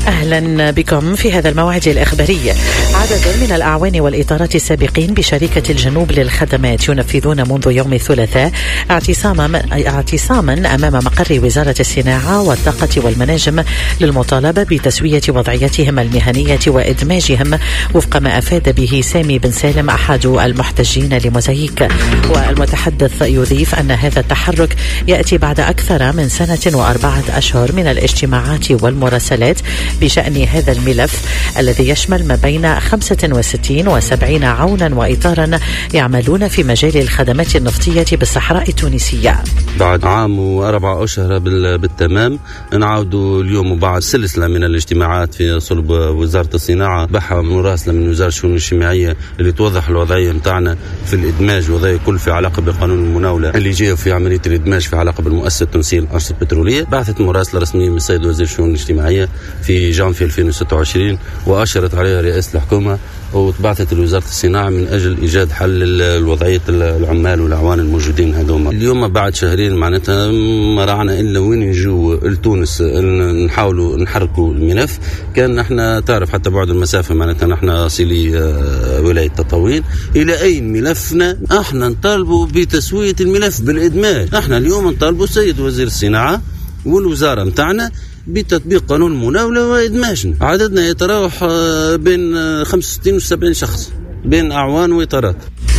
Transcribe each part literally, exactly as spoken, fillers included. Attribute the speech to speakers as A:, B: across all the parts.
A: أهلا بكم في هذا الموعد الإخباري. عدد من الأعوان والإطارات السابقين بشركة الجنوب للخدمات ينفذون منذ يوم الثلاثاء اعتصاما اعتصاما أمام مقر وزارة الصناعة والطاقة والمناجم للمطالبة بتسوية وضعيتهم المهنية وإدماجهم وفق ما أفاد به سامي بن سالم أحد المحتجين لموزايك. والمتحدث يضيف أن هذا التحرك يأتي بعد أكثر من سنة وأربعة أشهر من الاجتماعات والمراسلات بشأن هذا الملف الذي يشمل ما بين خمسة وستين وسبعين عونا وإطارا يعملون في مجال الخدمات النفطية بالصحراء التونسية.
B: بعد عام وأربع أشهر بالتمام نعودوا اليوم وبعد سلسلة من الاجتماعات في صلب وزارة الصناعة بحث مراسلة من وزارة الشؤون الاجتماعية اللي توضح الوضعية متاعنا في الإدماج، وضعية كل في علاقة بقانون المناولة اللي جاء في عملية الإدماج في علاقة بالمؤسسة التونسية للأنشطة البترولية. بعثت مراسلة رسمية من السيد وزير الشؤون الاجتماعية في جانفي ألفين وستة وعشرين وأشرت عليها رئاسة الحكومة وتبعثت لوزارة الصناعة من أجل إيجاد حل الوضعية العمال والأعوان الموجودين هذوما. اليوم بعد شهرين معناتها ما رعنا إلا وين نجوا لتونس نحاولوا نحركوا الملف. كان نحن تعرف حتى بعد المسافة معناتها نحن صلي ولاية تطاوين إلى أين ملفنا احنا نطالبوا بتسوية الملف بالإدماج. احنا اليوم نطالبوا السيد وزير الصناعة والوزارة متاعنا بتطبيق قانون المناولة وإدماجنا. عددنا يتراوح بين خمسة وستين وسبعين شخص بين أعوان وإطارات.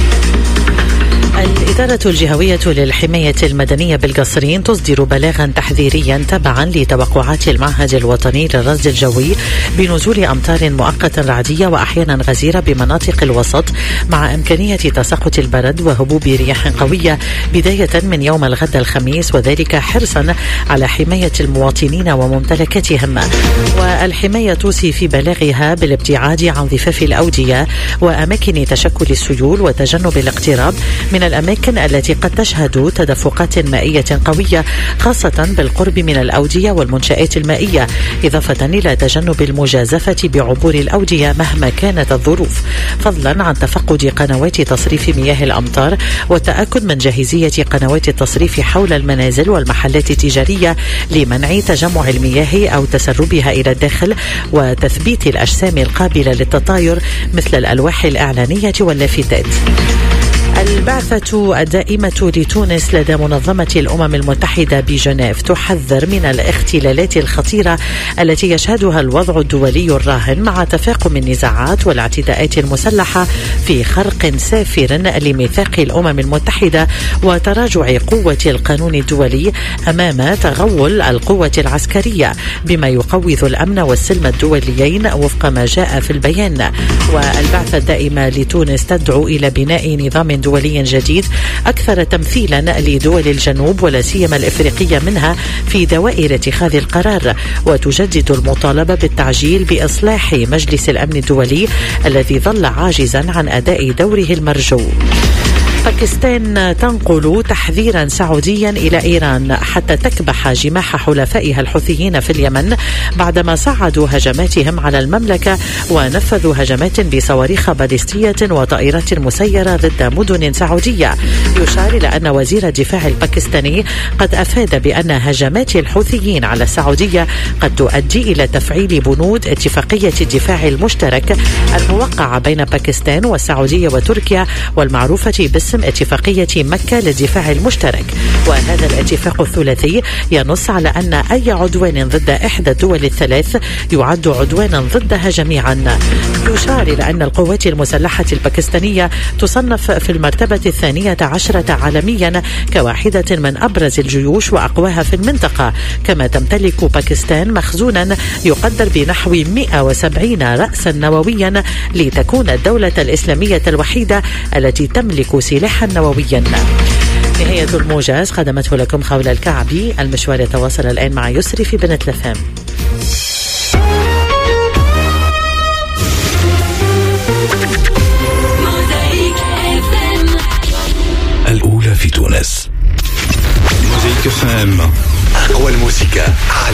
A: الإدارة الجهوية للحماية المدنية بالقصرين تصدر بلاغا تحذيريا تبعا لتوقعات المعهد الوطني للرصد الجوي بنزول أمطار مؤقتا رعدية وأحيانا غزيرة بمناطق الوسط مع إمكانية تساقط البرد وهبوب رياح قوية بداية من يوم الغد الخميس، وذلك حرصا على حماية المواطنين وممتلكاتهم. والحماية توصي في بلاغها بالابتعاد عن ضفاف الأودية وأماكن تشكل السيول وتجنب الاقتراب من الأماكن التي قد تشهد تدفقات مائية قوية خاصة بالقرب من الأودية والمنشآت المائية، إضافة إلى تجنب المجازفة بعبور الأودية مهما كانت الظروف، فضلا عن تفقد قنوات تصريف مياه الأمطار والتأكد من جاهزية قنوات التصريف حول المنازل والمحلات التجارية لمنع تجمع المياه أو تسربها إلى الداخل وتثبيت الأجسام القابلة للتطاير مثل الألواح الإعلانية واللافتات. البعثة الدائمة لتونس لدى منظمة الأمم المتحدة بجنيف تحذر من الاختلالات الخطيرة التي يشهدها الوضع الدولي الراهن مع تفاقم النزاعات والاعتداءات المسلحة في خرق سافر لميثاق الأمم المتحدة وتراجع قوة القانون الدولي أمام تغول القوة العسكرية بما يقوض الأمن والسلم الدوليين وفق ما جاء في البيان. والبعثة الدائمة لتونس تدعو إلى بناء نظام دولي جديد أكثر تمثيلا لدول الجنوب ولا سيما الإفريقية منها في دوائر اتخاذ القرار، وتجدد المطالبة بالتعجيل بإصلاح مجلس الأمن الدولي الذي ظل عاجزا عن أداء دوره المرجو. باكستان تنقل تحذيرا سعوديا إلى إيران حتى تكبح جماح حلفائها الحوثيين في اليمن بعدما صعدوا هجماتهم على المملكة ونفذوا هجمات بصواريخ باليستية وطائرات مسيرة ضد مدن سعودية. يشار إلى أن وزير الدفاع الباكستاني قد أفاد بأن هجمات الحوثيين على السعودية قد تؤدي إلى تفعيل بنود اتفاقية الدفاع المشترك الموقعة بين باكستان والسعودية وتركيا والمعروفة باسم اتفاقية مكة للدفاع المشترك. وهذا الاتفاق الثلاثي ينص على أن أي عدوان ضد إحدى الدول الثلاث يعد عدوانا ضدها جميعا. يشار إلى أن القوات المسلحة الباكستانية تصنف في المرتبة الثانية عشرة عالميا كواحدة من أبرز الجيوش وأقواها في المنطقة، كما تمتلك باكستان مخزونا يقدر بنحو مئة وسبعين رأسا نوويا لتكون الدولة الإسلامية الوحيدة التي تملك سلاحا نوويا. نهاية الموجز قدمته لكم خولة الكعبي. المشوار يتواصل الآن مع يسري في بنت لفام.
C: الأولى في تونس. موزايك فام. أقوى الموسيقى على